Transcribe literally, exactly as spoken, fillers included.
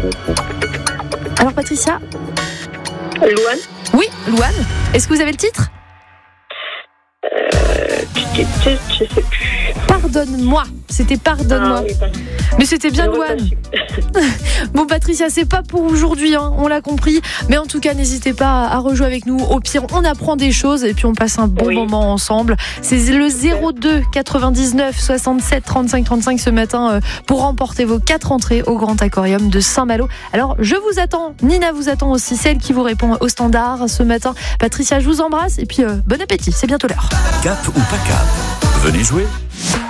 Alors Patricia ? Louane. Oui, Louane. Est-ce que vous avez le titre ? Euh, je sais plus. Pardonne-moi. C'était Pardonne-moi. Ah, oui, pas... Mais c'était bien J'aurais Louane. pas Bon Patricia, c'est pas pour aujourd'hui, hein, on l'a compris. Mais en tout cas, n'hésitez pas à rejouer avec nous. Au pire, on apprend des choses et puis on passe un bon Oui. moment ensemble. C'est le zéro deux quatre-vingt-dix-neuf soixante-sept trente-cinq trente-cinq ce matin euh, pour remporter vos quatre entrées au Grand Aquarium de Saint-Malo. Alors, je vous attends. Nina vous attend aussi, celle qui vous répond au standard ce matin. Patricia, je vous embrasse et puis euh, bon appétit, c'est bientôt l'heure. Cap ou pas cap ? Venez jouer.